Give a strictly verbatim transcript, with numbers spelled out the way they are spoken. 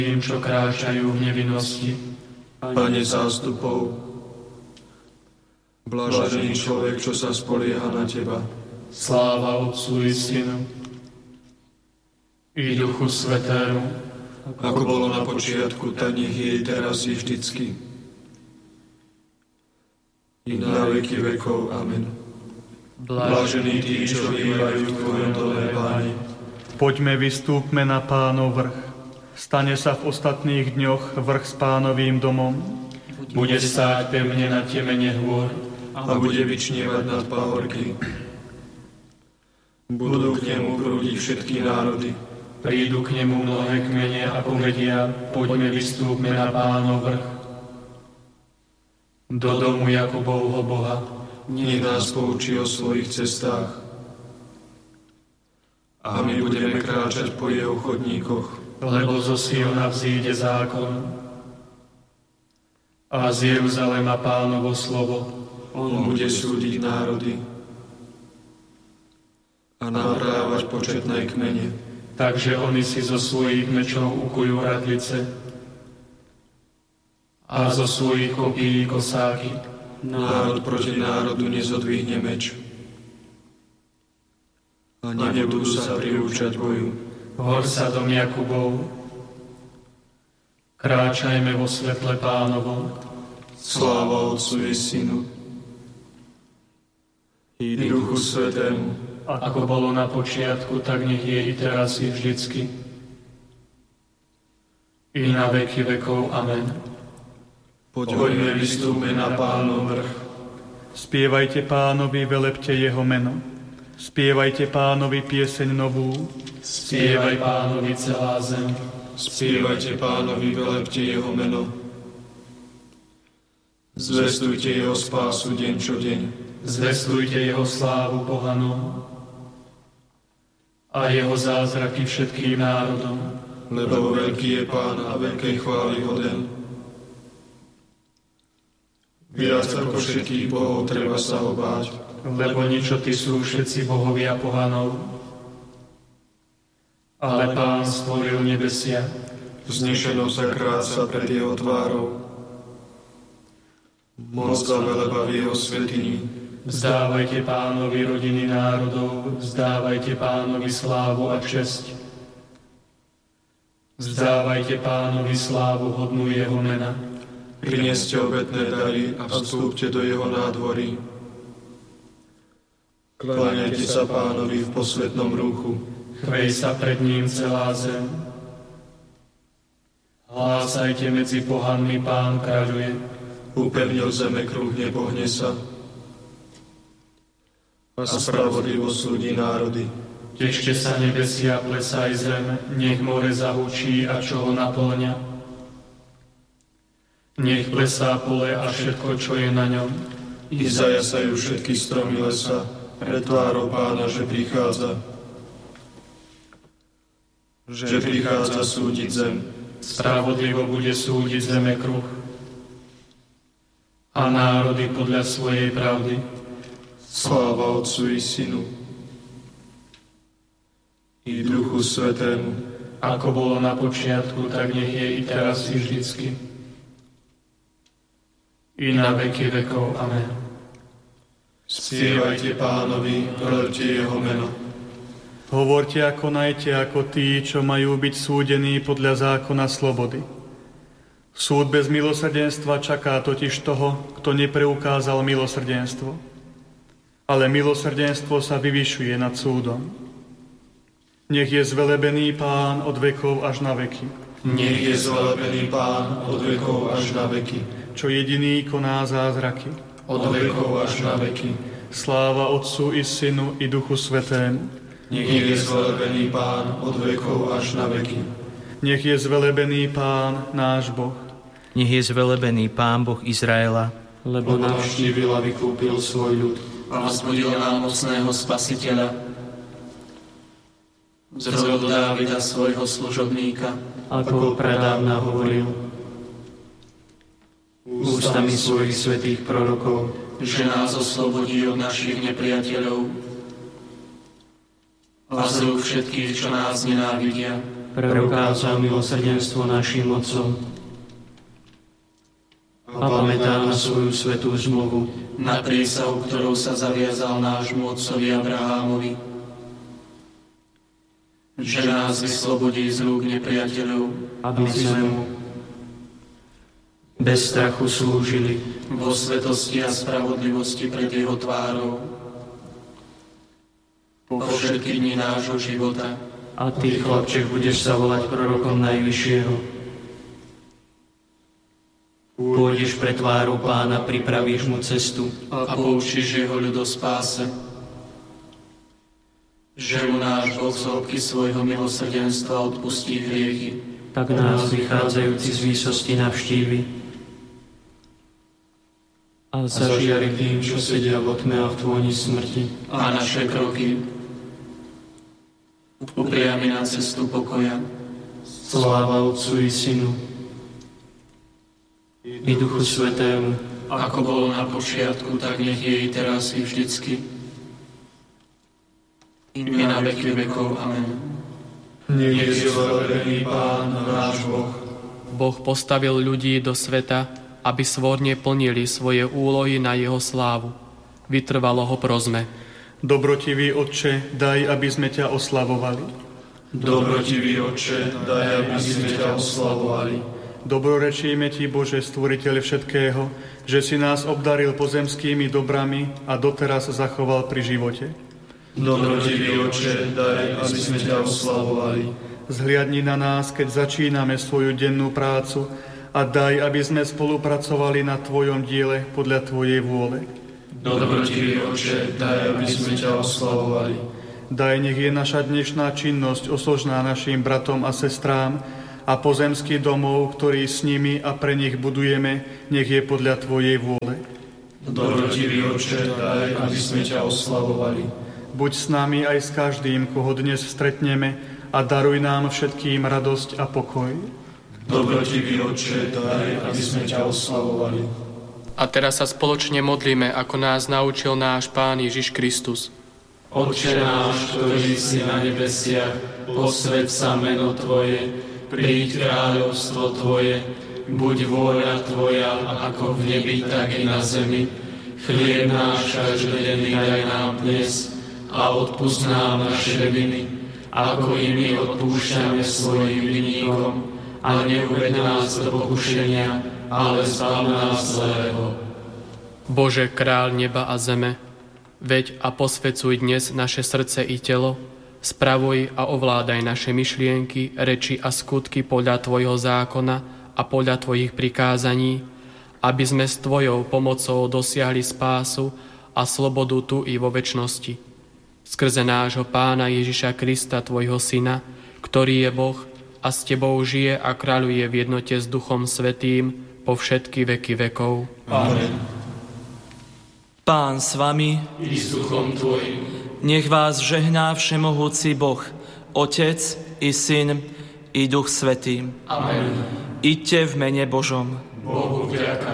tým, čo kráčajú v nevinnosti. Pane zástupov, blažený človek, čo sa spolieha na Teba. Sláva Otcu i Synu i Duchu Svätému, ako bolo na počiatku, tak nech je i teraz i vždycky, i na veky vekov. Amen. Blažení tí, čo bývajú v Tvojom dome, Pane. Poďme, vystúpme na Pánov vrch. Stane sa v ostatných dňoch vrch s Pánovým domom. Bude stáť pevne na temene hôr a bude vyčnievať nad pahorky. Budú k nemu prúdiť všetky národy. Prídu k nemu mnohé kmene a povedia, poďme, vystúpme na Pánov vrch. Do domu Jakubovho Boha. Nech nás poučí o svojich cestách a my budeme kráčať po jeho chodníkoch. Lebo zo Siona vzíde zákon a z Jeruzalema Pánovo slovo. On bude súdiť národy a nahrávať početné kmene. Takže oni si zo svojich mečov ukujú radlice a zo svojich kopí kosáky. Národ proti národu nezodvihne meč a nebudú sa priúčať boju. Hor sa dom Jakubov, kráčajme vo svetle Pánovom. Sláva Otcu i Synu i Duchu Svätému, ako bolo na počiatku, tak nech je i teraz i vždycky, i na veky vekov. Amen. Poďme, vystúpme na Pánov vrch. Spievajte Pánovi, velepte jeho meno. Spievajte Pánovi pieseň novú. Spievaj Pánovi celá zem. Spievajte Pánovi, velepte jeho meno. Zvestujte jeho spásu deň čo deň. Zvestujte jeho slávu pohanom a jeho zázraky všetkým národom. Lebo veľký je Pán a veľkej chvály hoden. Viac ako všetkých bohov treba sa ho báť. Lebo ničoty sú všetci bohovia pohanov. Ale Pán stvoril nebesia. Vznešeno sa kráca pred jeho tvárou. Moc a veleba v jeho svätyni. Vzdávajte Pánovi rodiny národov, vzdávajte Pánovi slávu a česť. Vzdávajte Pánovi slávu hodnú jeho mena. Prineste obetné dary a vstúpte do jeho nádvorí. Kláňajte sa Pánovi v posvätnom rúchu. Chvej sa pred ním celá zem. Hlásajte medzi pohanmi, Pán kráľuje. Upevnil zeme kruh, nepohne sa. A spravodlivo súdi národy. Tešte sa nebesia, plesaj zem, nech more zahučí a čo ho naplňa. Nech plesá pole a všetko, čo je na ňom. I zajasajú všetky stromy lesa, pred tvárou Pána, že prichádza. Že prichádza súdiť zem. Spravodlivo bude súdiť zeme kruh a národy podľa svojej pravdy. Sláva Otcu i Synu i Duchu Svätému, ako bolo na počiatku, tak nech je i teraz i vždycky, i na veky vekov. Amen. Spievajte Pánovi, velepte jeho meno. Hovorte a konajte ako tí, čo majú byť súdení podľa zákona slobody. Súd bez milosrdenstva čaká totiž toho, kto nepreukázal milosrdenstvo. Ale milosrdenstvo sa vyvyšuje nad súdom. Nech je zvelebený Pán od vekov až na veky. Nech je zvelebený Pán od vekov až na veky. Čo jediný koná zázraky. Od vekov až na veky. Sláva Otcu i Synu i Duchu Svätému. Nech je zvelebený Pán od vekov až na veky. Nech je zvelebený Pán, náš Boh. Nech je zvelebený Pán Boh Izraela, lebo navštívil a vykúpil svoj ľud a vzbudil nám mocného Spasiteľa. Zrod Dávida svojho služobníka, ako pradávna hovoril ústami svojich svätých prorokov, že nás oslobodí od našich nepriateľov a z rúk všetkých, čo nás nenávidia, preukázal milosrdenstvo našim otcom a pamätá na svoju svätú zmluvu, na prísahu, ktorou sa zaviazal nášmu otcovi Abrahámovi, že nás vyslobodí z rúk nepriateľov, aby sme mu bez strachu slúžili vo svetosti a spravodlivosti pred jeho tvárou po všetky dni nášho života. A ty, chlapček, budeš sa volať prorokom Najvyššieho. Pôjdeš pre tvárou Pána, pripravíš mu cestu a poučíš jeho ľud o spáse. Že mu náš Boh z hĺbky svojho milosrdenstva odpustí hriechy. Tak nás vychádzajúci z výsosti navštívi a zažiari tým, čo sedia v tme a v tvoni smrti. A naše kroky upriami na cestu pokoja. Sláva Otcu i Synu i Duchu Svätému, ako bolo na počiatku, tak nech je i teraz i vždycky, i na veky vekov. Amen. Nech je zveľabený Pán, náš Boh. Boh postavil ľudí do sveta, aby svorne plnili svoje úlohy na jeho slávu. Vytrvalo ho prosme. Dobrotivý Otče, daj, aby sme ťa oslavovali. Dobrotivý Otče, daj, aby sme ťa oslavovali. Dobrorečíme Ti, Bože, Stvoriteľ všetkého, že si nás obdaril pozemskými dobrami a doteraz zachoval pri živote. Dobrotivý Otče, daj, aby sme ťa oslavovali. Zhliadni na nás, keď začíname svoju dennú prácu a daj, aby sme spolupracovali na Tvojom diele podľa Tvojej vôle. Dobrotivý Otče, daj, aby sme ťa oslavovali. Daj, nech je naša dnešná činnosť osožná našim bratom a sestrám a pozemský domov, ktorý s nimi a pre nich budujeme, nech je podľa Tvojej vôle. Dobrotivý Otče, daj, aby sme ťa oslavovali. Buď s nami aj s každým, koho dnes stretneme a daruj nám všetkým radosť a pokoj. Dobrotivý Otče, daj, aby sme ťa oslavovali. A teraz sa spoločne modlíme, ako nás naučil náš Pán Ježiš Kristus. Otče náš, ktorý si na nebesiach, posväť sa meno Tvoje, príď kráľovstvo Tvoje, buď vôľa Tvoja, ako v nebi, tak i na zemi. Chlieb náš každodenný daj nám dnes a odpusť nám naše viny, ako i my odpúšťame svojim vinníkom. A neuved nás do pokušenia, ale zbav nás zlého. Bože, kráľ neba a zeme, veď a posväcuj dnes naše srdce i telo, spravuj a ovládaj naše myšlienky, reči a skutky podľa Tvojho zákona a podľa Tvojich prikázaní, aby sme s Tvojou pomocou dosiahli spásu a slobodu tu i vo večnosti. Skrze nášho Pána Ježiša Krista, Tvojho Syna, ktorý je Boh a s Tebou žije a kráľuje v jednote s Duchom Svätým po všetky veky vekov. Amen. Pán s vami, I s duchom Tvojim. nech vás žehná všemohúci Boh, Otec i Syn i Duch Svätý. Amen. Iďte v mene Božom. Bohu vďaka.